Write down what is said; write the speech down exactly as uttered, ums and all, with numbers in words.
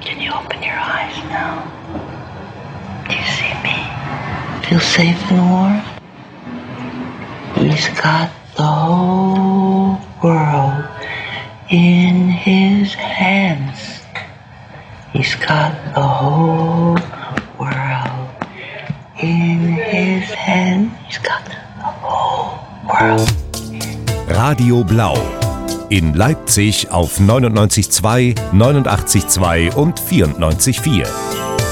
Can you open your eyes now? Do you see me? Feel safe and warm? He's got the whole world in his hands. He's got the whole world in his hands. He's got the whole world. Radio Blau. In Leipzig auf neunundneunzig Komma zwei, neunundachtzig Komma zwei und vierundneunzig Komma vier.